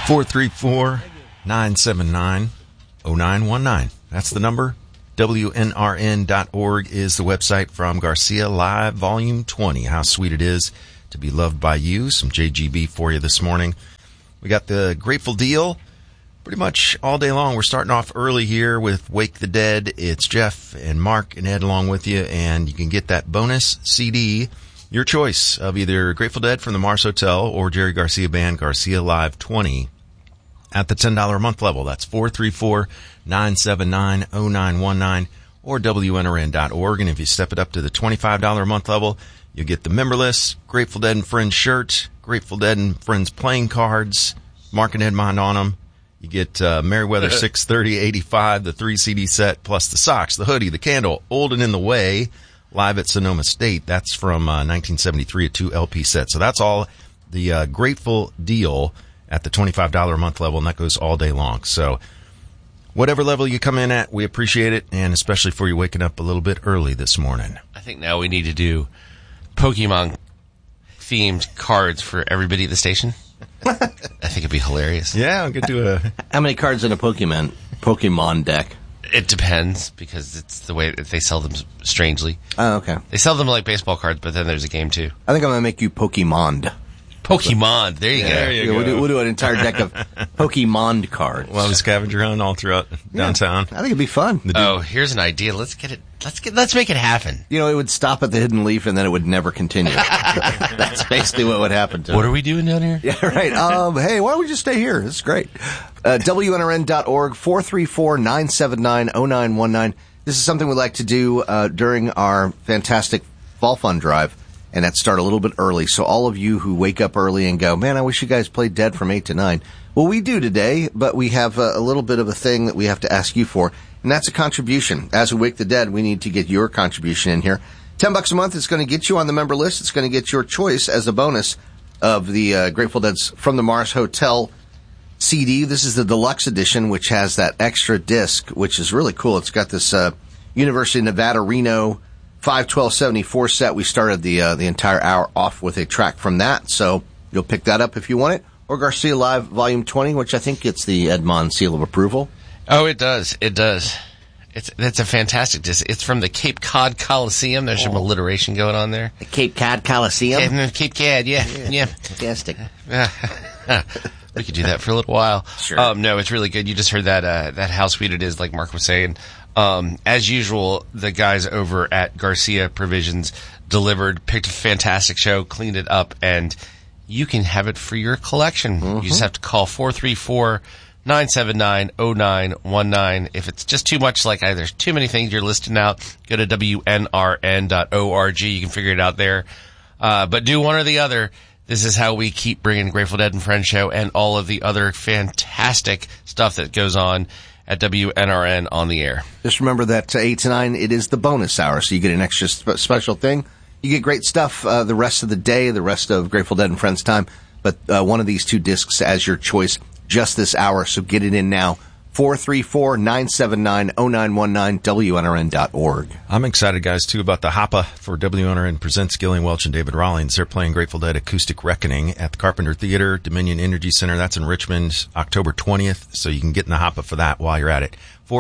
434-979-0919. That's the number. WNRN.org is the website from Garcia Live Volume 20. How sweet it is to be loved by you. Some JGB for you this morning. We got the Grateful Deal pretty much all day long. We're starting off early here with Wake the Dead. It's Jeff and Mark and Ed along with you, and you can get that bonus CD, your choice of either Grateful Dead from the Mars Hotel or Jerry Garcia Band, Garcia Live 20 at the $10 a month level. That's 434-979-0919 or WNRN.org. And if you step it up to the $25 a month level, you get the member list, Grateful Dead and Friends shirt, Grateful Dead and Friends playing cards, Mark and Edmond on them. You get Merriweather 630-85, the 3 CD set, plus the socks, the hoodie, the candle, Old and in the Way, live at Sonoma State. That's from 1973, a 2 LP set. So that's all the Grateful Deal at the $25 a month level, and that goes all day long. So whatever level you come in at, we appreciate it, and especially for you waking up a little bit early this morning. I think now we need to do Pokemon-themed cards for everybody at the station. I think it'd be hilarious. Yeah, we could do a... How many cards in a Pokemon deck? It depends, because it's the way that they sell them strangely. Oh, okay. They sell them like baseball cards, but then there's a game too. I think I'm going to make you Pokemon. Pokemon, there you go. There you go. We'll do an entire deck of Pokemon cards. Well, the scavenger hunt all throughout downtown. I think it'd be fun. Oh, here's an idea. Let's make it happen. You know, it would stop at the Hidden Leaf and then it would never continue. That's basically what would happen to What it. are we doing down here? Yeah, right. Hey, why don't we just stay here? This is great. WNRN.org, 434-979-0919. This is something we like to do during our fantastic Fall Fun Drive. And that start a little bit early. So all of you who wake up early and go, man, I wish you guys played Dead from 8 to 9. Well, we do today, but we have a little bit of a thing that we have to ask you for. And that's a contribution. As we Wake the Dead, we need to get your contribution in here. $10 a month is going to get you on the member list. It's going to get your choice as a bonus of the Grateful Dead's From the Mars Hotel CD. This is the deluxe edition, which has that extra disc, which is really cool. It's got this University of Nevada, Reno 5/12/74 set. We started the entire hour off with a track from that, so you'll pick that up if you want it. Or Garcia Live Volume 20, which I think gets the Edmond seal of approval. Oh, it does. It does. It's a fantastic disc. It's from the Cape Cod Coliseum. There's some alliteration going on there. The Cape Cod Coliseum? Cape Cod, yeah. Fantastic. We could do that for a little while. Sure. No, it's really good. You just heard that how sweet it is, like Mark was saying. As usual, the guys over at Garcia Provisions picked a fantastic show, cleaned it up, and you can have it for your collection. Mm-hmm. You just have to call 434-979-0919. If it's just too much, like there's too many things you're listing out, go to WNRN.org. You can figure it out there. But do one or the other. This is how we keep bringing Grateful Dead and Friends show and all of the other fantastic stuff that goes on at WNRN on the air. Just remember that 8 to 9, it is the bonus hour, so you get an extra special thing. You get great stuff the rest of the day, the rest of Grateful Dead and Friends time, but one of these two discs as your choice just this hour, so get it in now. 434-979-0919, WNRN.org. I'm excited, guys, too, about the Hoppa for WNRN Presents Gillian Welch and David Rawlings. They're playing Grateful Dead Acoustic Reckoning at the Carpenter Theater, Dominion Energy Center. That's in Richmond, October 20th, so you can get in the Hoppa for that while you're at it.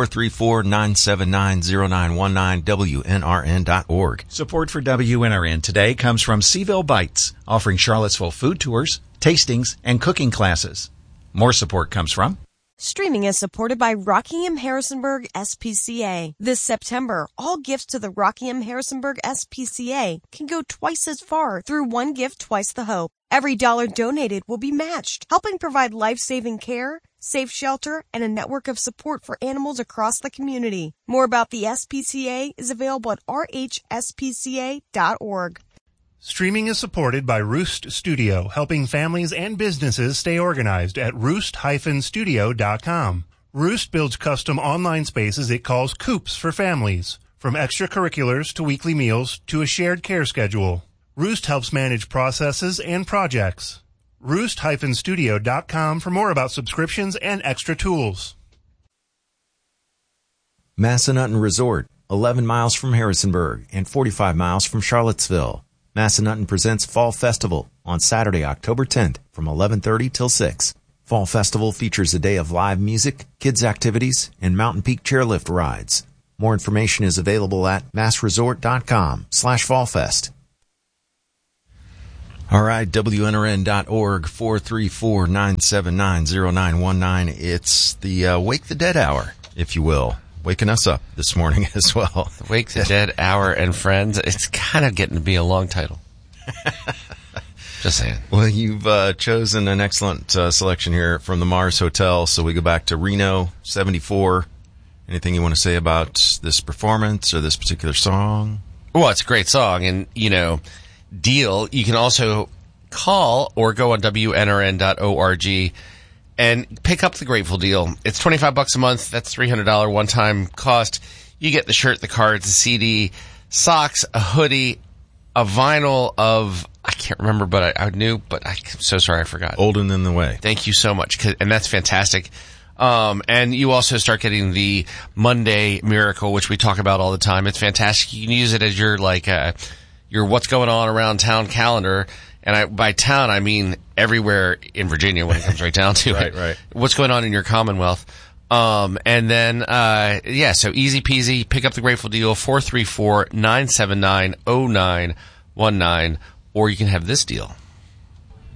434-979-0919, WNRN.org. Support for WNRN today comes from Seaville Bites, offering Charlottesville food tours, tastings, and cooking classes. More support comes from... Streaming is supported by Rockingham Harrisonburg SPCA. This September, all gifts to the Rockingham Harrisonburg SPCA can go twice as far through One Gift, Twice the Hope. Every dollar donated will be matched, helping provide life-saving care, safe shelter, and a network of support for animals across the community. More about the SPCA is available at rhspca.org. Streaming is supported by Roost Studio, helping families and businesses stay organized at roost-studio.com. Roost builds custom online spaces it calls coops for families, from extracurriculars to weekly meals to a shared care schedule. Roost helps manage processes and projects. Roost-studio.com for more about subscriptions and extra tools. Massanutten Resort, 11 miles from Harrisonburg and 45 miles from Charlottesville. Massanutten presents Fall Festival on Saturday, October 10th from 11:30 till 6. Fall Festival features a day of live music, kids activities, and Mountain Peak chairlift rides. More information is available at massresort.com/fallfest. All right, WNRN.org, 434-979-0919. It's the Wake the Dead Hour, if you will. Waking us up this morning as well. Wake the Dead Hour and Friends. It's kind of getting to be a long title. Just saying. Well, you've chosen an excellent selection here from the Mars Hotel. So we go back to Reno, 74. Anything you want to say about this performance or this particular song? Well, it's a great song. And, Deal, you can also call or go on WNRN.org and pick up the Grateful Deal. It's $25 a month. That's $300 one-time cost. You get the shirt, the cards, the CD, socks, a hoodie, a vinyl of, I can't remember, but I knew, but I'm so sorry I forgot. Olden in the Way. Thank you so much. And that's fantastic. And you also start getting the Monday Miracle, which we talk about all the time. It's fantastic. You can use it as your, your what's going on around town calendar. And by town, I mean everywhere in Virginia when it comes right down to it. Right. What's going on in your Commonwealth. And then, so easy peasy, pick up the Grateful Deal, 434-979-0919, or you can have this deal.